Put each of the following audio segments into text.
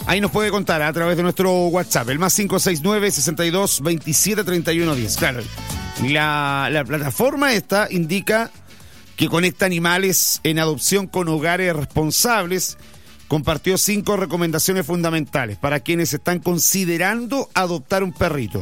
Ahí nos puede contar a través de nuestro WhatsApp, el más 569-6227-3110. Claro, la plataforma esta indica que conecta animales en adopción con hogares responsables. Compartió 5 recomendaciones fundamentales para quienes están considerando adoptar un perrito.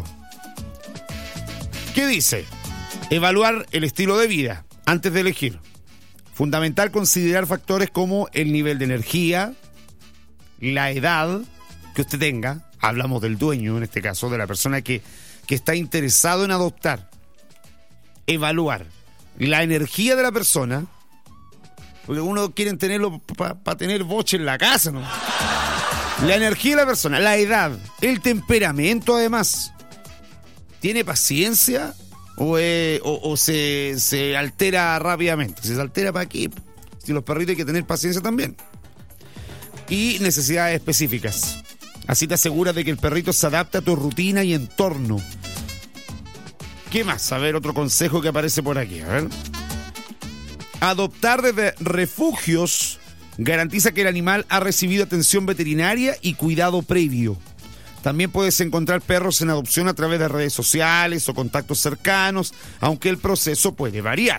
¿Qué dice? Evaluar el estilo de vida antes de elegir. Fundamental considerar factores como el nivel de energía, la edad que usted tenga. Hablamos del dueño, en este caso, de la persona que está interesado en adoptar. Evaluar la energía de la persona, porque uno quiere tenerlo para tener boche en la casa, ¿no? La energía de la persona, la edad, el temperamento, además. ¿Tiene paciencia o se altera rápidamente? Si se altera, ¿para qué? Si los perritos hay que tener paciencia también. Y necesidades específicas. Así te aseguras de que el perrito se adapte a tu rutina y entorno. ¿Qué más? A ver, otro consejo que aparece por aquí. A ver. Adoptar desde refugios garantiza que el animal ha recibido atención veterinaria y cuidado previo. También puedes encontrar perros en adopción a través de redes sociales o contactos cercanos, aunque el proceso puede variar.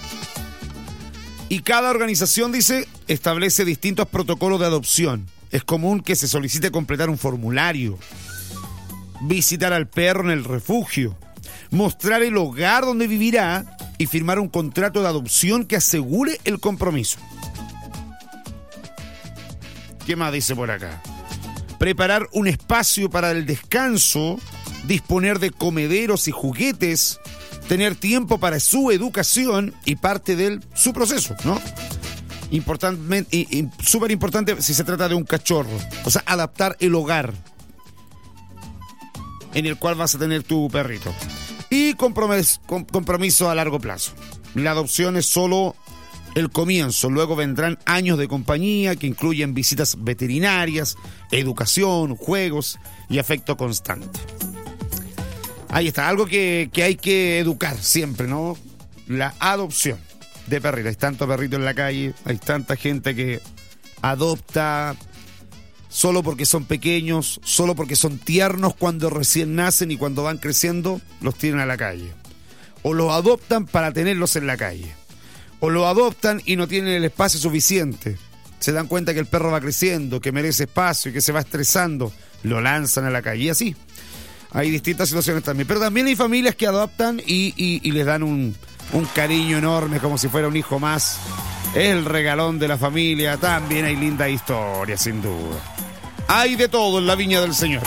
Y cada organización, dice, establece distintos protocolos de adopción. Es común que se solicite completar un formulario, visitar al perro en el refugio, mostrar el hogar donde vivirá y firmar un contrato de adopción que asegure el compromiso. ¿Qué más dice por acá? Preparar un espacio para el descanso, disponer de comederos y juguetes, tener tiempo para su educación y parte de su proceso, ¿no? Súper importante si se trata de un cachorro. O sea, adaptar el hogar en el cual vas a tener tu perrito. Y compromiso a largo plazo. La adopción es solo el comienzo. Luego vendrán años de compañía que incluyen visitas veterinarias, educación, juegos y afecto constante. Ahí está, algo que hay que educar siempre, ¿no? La adopción de perritos. Hay tantos perritos en la calle, hay tanta gente que adopta solo porque son pequeños, solo porque son tiernos cuando recién nacen y cuando van creciendo los tiran a la calle. O los adoptan para tenerlos en la calle. O lo adoptan y no tienen el espacio suficiente. Se dan cuenta que el perro va creciendo, que merece espacio y que se va estresando. Lo lanzan a la calle y así. Hay distintas situaciones también. Pero también hay familias que adoptan y les dan un cariño enorme como si fuera un hijo más. Es el regalón de la familia. También hay linda historia, sin duda. Hay de todo en la viña del Señor.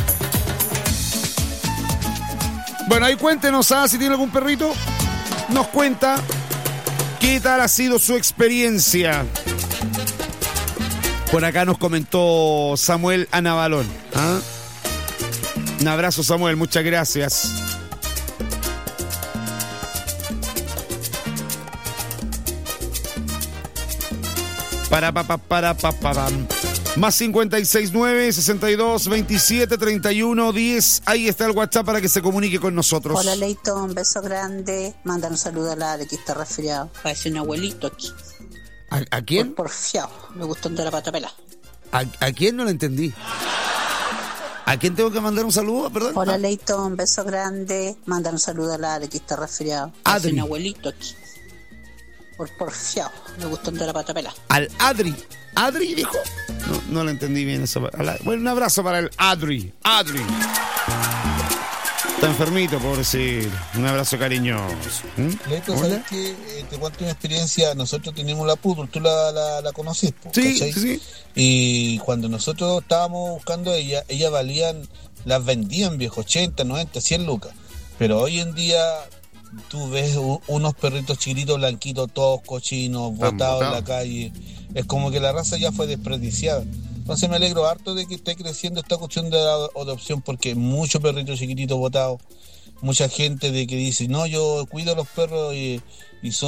Bueno, ahí cuéntenos, si tiene algún perrito. Nos cuenta qué tal ha sido su experiencia. Por acá nos comentó Samuel Anabalón. Un abrazo, Samuel, muchas gracias. Para. Más 569-6227-3110. Ahí está el WhatsApp para que se comunique con nosotros. Hola, Leito, un beso grande. Mandan un saludo a la de que está resfriado. Parece un abuelito aquí. ¿A quién? Porfiado. Me gustó de la pata pelada. ¿A quién? No lo entendí. ¿A quién tengo que mandar un saludo? Perdón. Hola, Leito, un beso grande. Mandan un saludo a la de que está resfriado. Adri. Parece un abuelito aquí. Porfiado. Me gustó de la pata pelada. Al Adri. ¿Adri dijo? No lo entendí bien eso. Bueno, un abrazo para el Adri. Está enfermito, pobrecito. Un abrazo cariñoso. Leito, ¿sabes qué? Te cuento una experiencia. Nosotros tenemos la Poodle, tú la conoces, sí. Y cuando nosotros estábamos buscando ella valían, las vendían, viejo, 80, 90, 100 lucas. Pero hoy en día tú ves unos perritos chiquitos, blanquitos, todos cochinos, botados en la calle. Es como que la raza ya fue desperdiciada. Entonces me alegro harto de que esté creciendo esta cuestión de la adopción, porque muchos perritos chiquititos botados, mucha gente de que dice, no, yo cuido a los perros y son